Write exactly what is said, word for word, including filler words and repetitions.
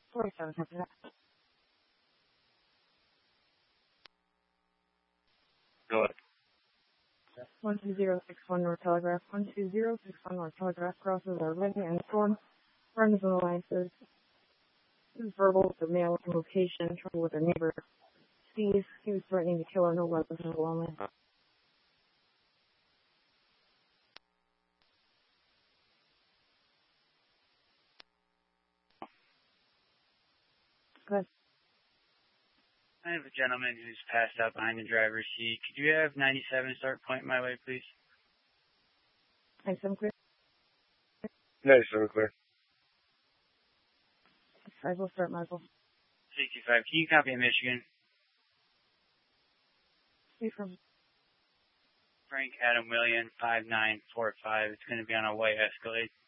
forty-seven, copy that. Go ahead. one two zero six one North Telegraph, one two zero six one North Telegraph crosses our red and storm, runs on the line says, this is verbal, the male in location, trouble with their neighbor, Steve, he was threatening to kill her, no weapons, no only. Good. I have a gentleman who's passed out behind the driver's seat. Could you have ninety-seven start pointing my way, please? ninety-seven clear. ninety-seven clear. Five will start, Michael. sixty-five, can you copy in Michigan? Steve from Frank Adam William, five nine four five. It's going to be on a white Escalade.